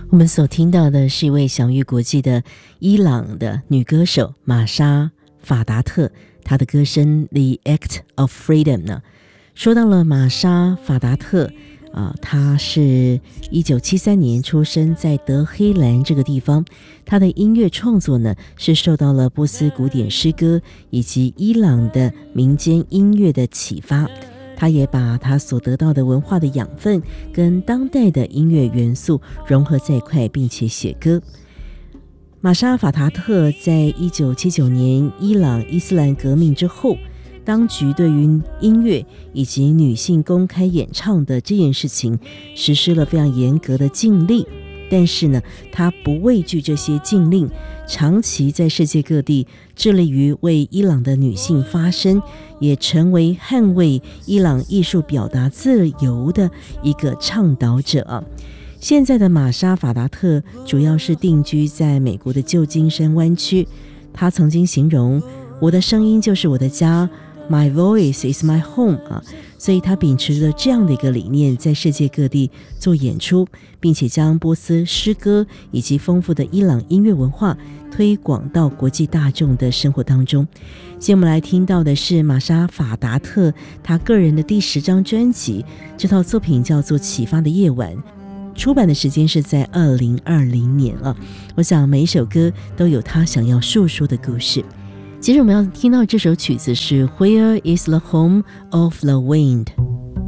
我们所听到的是一位享誉国际的伊朗的女歌手玛莎·法达特，她的歌声《The Act of Freedom》呢。说到了玛莎·法达特她是1973年出生在德黑兰这个地方，她的音乐创作呢是受到了波斯古典诗歌以及伊朗的民间音乐的启发。他也把他所得到的文化的养分跟当代的音乐元素融合在一块，并且写歌。玛莎·法达特在1979年伊朗伊斯兰革命之后，当局对于音乐以及女性公开演唱的这件事情实施了非常严格的禁令，但是呢，他不畏惧这些禁令，长期在世界各地致力于为伊朗的女性发声，也成为捍卫伊朗艺术表达自由的一个倡导者。现在的玛莎·法达特主要是定居在美国的旧金山湾区，她曾经形容我的声音就是我的家， My voice is my home 所以他秉持着这样的一个理念，在世界各地做演出，并且将波斯诗歌以及丰富的伊朗音乐文化推广到国际大众的生活当中。今天我们来听到的是玛莎·法达特他个人的第10张专辑，这套作品叫做《启发的夜晚》，出版的时间是在2020年我想每一首歌都有他想要述说的故事。接着我们要听到这首曲子是 Where is the home of the wind？